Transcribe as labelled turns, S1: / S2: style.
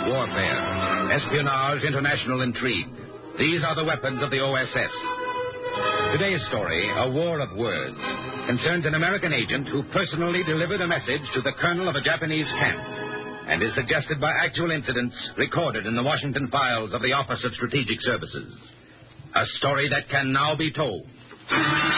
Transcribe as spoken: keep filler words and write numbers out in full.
S1: warfare, espionage, international intrigue. These are the weapons of the O S S. Today's story, A War of Words, concerns an American agent who personally delivered a message to the colonel of a Japanese camp and is suggested by actual incidents recorded in the Washington files of the Office of Strategic Services. A story that can now be told.